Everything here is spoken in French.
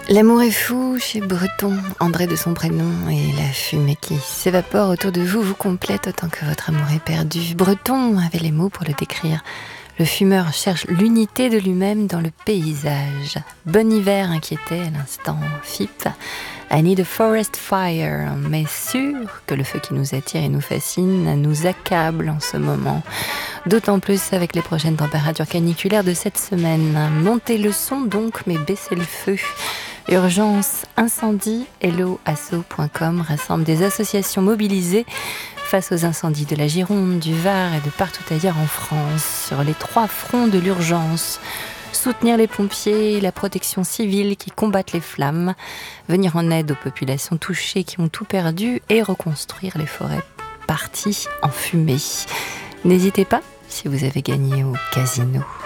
L'amour est fou chez Breton, André de son prénom, et la fumée qui s'évapore autour de vous vous complète autant que votre amour est perdu. Breton avait les mots pour le décrire. Le fumeur cherche l'unité de lui-même dans le paysage. Bon hiver inquiétait à l'instant FIP. I need a forest fire, mais sûr que le feu qui nous attire et nous fascine nous accable en ce moment. D'autant plus avec les prochaines températures caniculaires de cette semaine. Montez le son donc, mais baissez le feu. Urgence incendie, helloasso.com rassemble des associations mobilisées face aux incendies de la Gironde, du Var et de partout ailleurs en France, sur les 3 fronts de l'urgence. Soutenir les pompiers, la protection civile qui combattent les flammes, venir en aide aux populations touchées qui ont tout perdu et reconstruire les forêts parties en fumée. N'hésitez pas si vous avez gagné au casino.